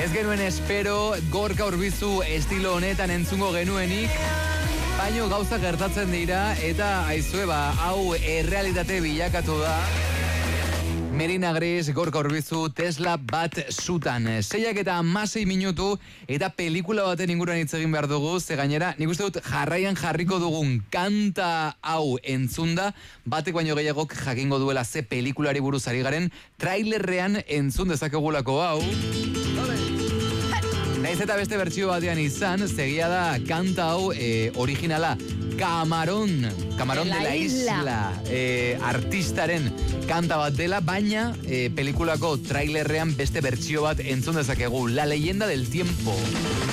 Ez genuen espero Gorka Urbizu estilo honetan entzungo genuenik, baino gauza gertatzen dira eta aizue hau errealitate bilakatu da. Merina Gris, Gorka Urbizu, Tesla bat zutan. 6:16 minutu eta pelikula baten inguruan hitz egin behar dugu, ze gainera, nik uste dut jarraian jarriko dugun kanta hau entzunda, batek baino gehiagok jakingo duela ze pelikulari buruz ari garen, trailerrean entzun dezakegulako hau. Naiz eta beste bertsio batean izan, segia da kanta hau originala. Camarón de la Isla, artistaren kanta bat dela, baina pelikulako trailerrean beste bertsio bat entzun dezakegu, La leyenda del tiempo.